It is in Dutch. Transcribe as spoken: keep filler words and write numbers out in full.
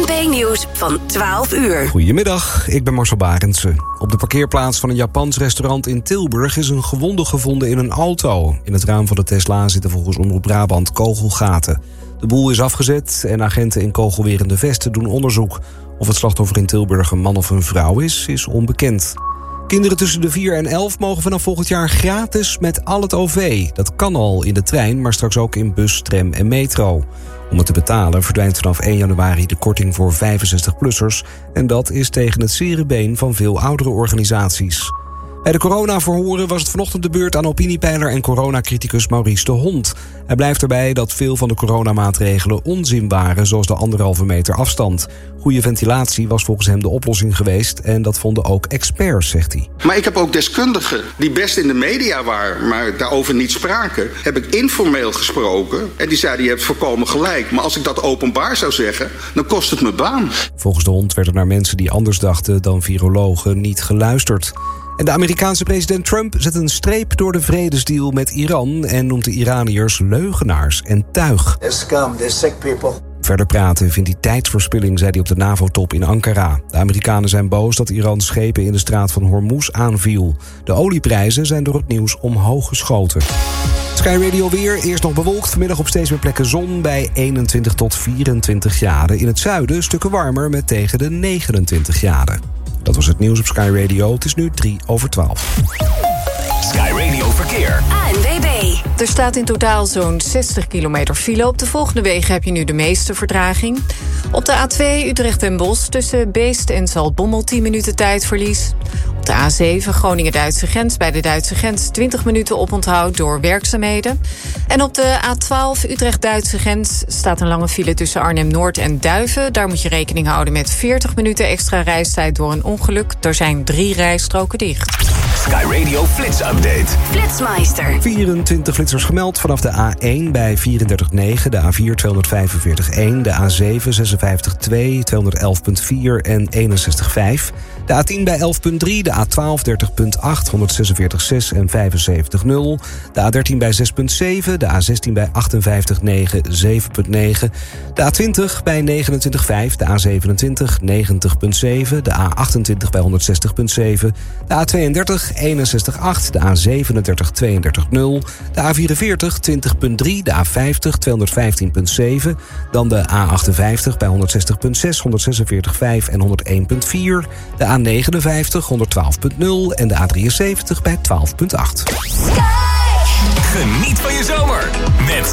N P-nieuws van twaalf uur. Goedemiddag, ik ben Marcel Barendse. Op de parkeerplaats van een Japans restaurant in Tilburg is een gewonde gevonden in een auto. In het raam van de Tesla zitten volgens Omroep Brabant kogelgaten. De boel is afgezet en agenten in kogelwerende vesten doen onderzoek. Of het slachtoffer in Tilburg een man of een vrouw is, is onbekend. Kinderen tussen de vier en elf mogen vanaf volgend jaar gratis met al het O V. Dat kan al in de trein, maar straks ook in bus, tram en metro. Om het te betalen verdwijnt vanaf één januari de korting voor vijfenzestig-plussers... en dat is tegen het zere been van veel oudere organisaties. Bij de coronaverhoren was het vanochtend de beurt aan opiniepeiler en coronacriticus Maurice de Hond. Hij blijft erbij dat veel van de coronamaatregelen onzin waren, zoals de anderhalve meter afstand. Goede ventilatie was volgens hem de oplossing geweest en dat vonden ook experts, zegt hij. Maar ik heb ook deskundigen die best in de media waren, maar daarover niet spraken. Heb ik informeel gesproken en die zeiden je hebt volkomen gelijk. Maar als ik dat openbaar zou zeggen, dan kost het mijn baan. Volgens de Hond werd er naar mensen die anders dachten dan virologen niet geluisterd. En de Amerikaanse president Trump zet een streep door de vredesdeal met Iran en noemt de Iraniërs leugenaars en tuig. Scum, sick people. Verder praten vindt hij tijdsverspilling, zei hij op de NAVO-top in Ankara. De Amerikanen zijn boos dat Iran schepen in de straat van Hormuz aanviel. De olieprijzen zijn door het nieuws omhoog geschoten. Sky Radio weer, eerst nog bewolkt, vanmiddag op steeds meer plekken zon bij eenentwintig tot vierentwintig graden. In het zuiden stukken warmer met tegen de negenentwintig graden. Dat was het nieuws op Sky Radio. Het is nu drie over twaalf. Sky Radio Verkeer. A N W B. Er staat in totaal zo'n zestig kilometer file. Op de volgende wegen heb je nu de meeste vertraging. Op de A twee Utrecht en Bosch tussen Beest en Zaltbommel tien minuten tijdverlies. Op de A zeven Groningen-Duitse grens bij de Duitse grens twintig minuten oponthoud door werkzaamheden. En op de A twaalf Utrecht-Duitse grens staat een lange file tussen Arnhem-Noord en Duiven. Daar moet je rekening houden met veertig minuten extra reistijd door een ongeluk. Er zijn drie rijstroken dicht. Sky Radio Flits Update. Flitsmeister. vierentwintig flitsers gemeld vanaf de A één bij vierendertig komma negen, de A vier tweehonderdvijfenveertig komma één, de A zeven zesenvijftig komma twee, tweehonderdelf komma vier en eenenzestig komma vijf. De A tien bij elf komma drie, de A twaalf dertig komma acht, honderdzesenveertig komma zes en vijfenzeventig komma nul. De A dertien bij zes komma zeven, de A zestien bij achtenvijftig komma negen, zeven komma negen. De A twintig bij negenentwintig komma vijf, de A zevenentwintig negentig komma zeven, de A achtentwintig bij honderdzestig komma zeven, de A tweeëndertig eenenzestig komma acht, de A zevenendertig tweeëndertig komma nul, de A vierenveertig twintig komma drie, de A vijftig tweehonderdvijftien komma zeven, dan de A achtenvijftig bij honderdzestig komma zes, honderdzesenveertig komma vijf en honderdéén komma vier, de A negenenvijftig honderdtwaalf komma nul en de A drieënzeventig bij twaalf komma acht. Geniet van je zomer met